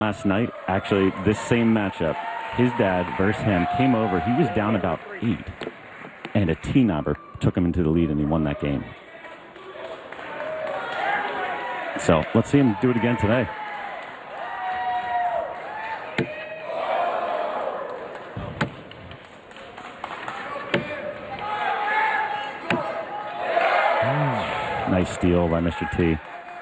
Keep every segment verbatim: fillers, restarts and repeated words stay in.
last night, actually, this same matchup, his dad versus him came over. He was down about eight, and a T-knobber took him into the lead, and he won that game. So let's see him do it again today. Mm. Nice steal by Mister T.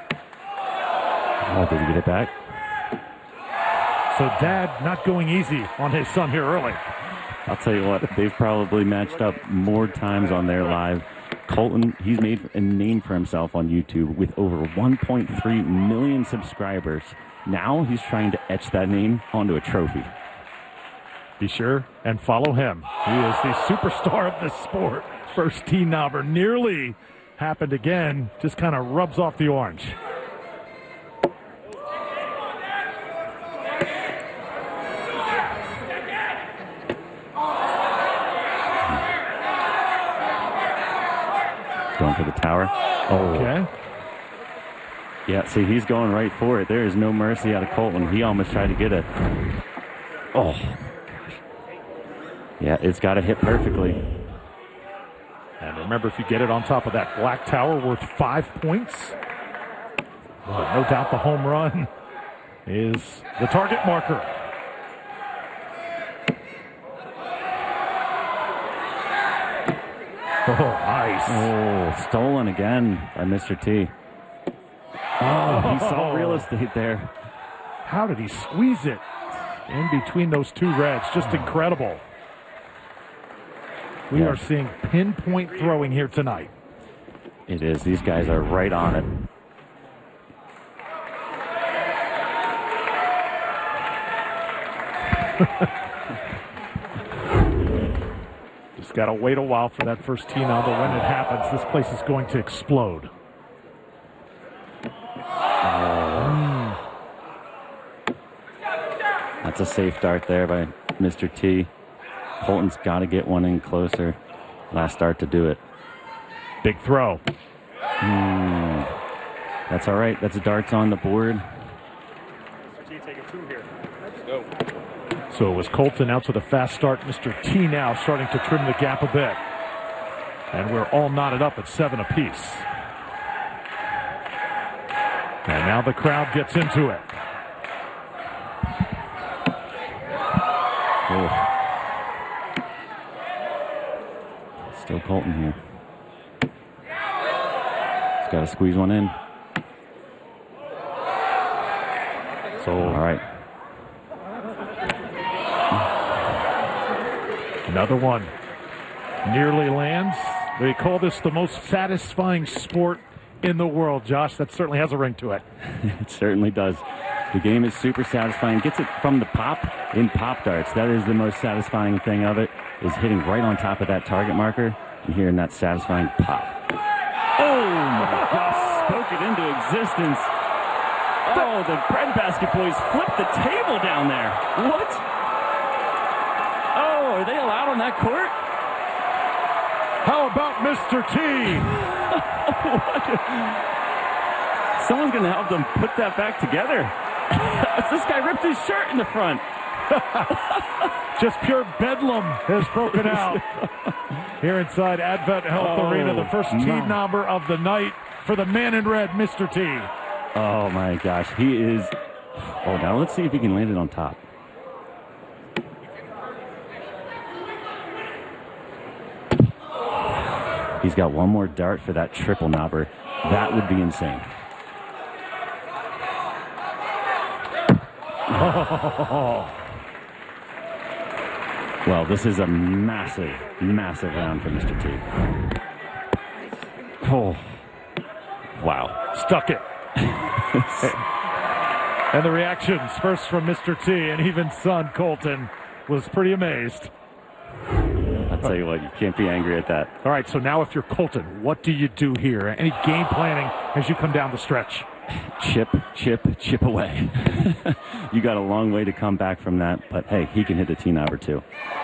Oh, did he get it back? So Dad not going easy on his son here early. I'll tell you what, they've probably matched up more times on their live. Colton, he's made a name for himself on YouTube with over one point three million subscribers. Now he's trying to etch that name onto a trophy. Be sure and follow him. He is the superstar of this sport. First T-knobber nearly happened again. Just kind of rubs off the orange. Going for the tower. Oh. Okay. Yeah, see, he's going right for it. There is no mercy out of Colton. He almost tried to get it. Oh. Yeah, it's got to hit perfectly. And remember, if you get it on top of that black tower, worth five points. But no doubt the home run is the target marker. Oh, nice. Oh, stolen again by Mister T. Oh, he saw real estate there. How did he squeeze it in between those two reds? Just incredible. We yeah. are seeing pinpoint throwing here tonight. It is. These guys are right on it. Just got to wait a while for that first T-knobber. When it happens, this place is going to explode. Oh. That's a safe dart there by Mister T. Colton's got to get one in closer. Last dart to do it. Big throw. Mm. That's all right. That's a darts on the board. Mister T taking two here. Let's go. So it was Colton out to the fast start. Mister T now starting to trim the gap a bit. And we're all knotted up at seven apiece. And now the crowd gets into it. Oh. Still Colton here. He's got to squeeze one in. So, all right. Another one. Nearly lands. They call this the most satisfying sport in the world, Josh. That certainly has a ring to it. It certainly does. The game is super satisfying. Gets it from the pop in pop darts. That is the most satisfying thing of it, is hitting right on top of that target marker and hearing that satisfying pop. Oh my gosh, spoke it into existence. Oh, the breadbasket boys flipped the table down there. What? Oh, are they allowed on that court? How about Mister T? Someone's going to help them put that back together. This guy ripped his shirt in the front. Just pure bedlam has broken out here inside Advent Health oh, Arena. The first T-knobber of the night for the man in red, Mister T. Oh my gosh, he is. Oh, now let's see if he can land it on top. He's got one more dart for that triple knobber. That would be insane. Oh. Well, this is a massive, massive round for Mister T. Oh, wow. Stuck it. And the reactions first from Mister T, and even son Colton was pretty amazed. I'll tell you what, you can't be angry at that. All right, so now if you're Colton, what do you do here? Any game planning as you come down the stretch? Chip, chip, chip away. You got a long way to come back from that, but hey, he can hit the T-knobber too.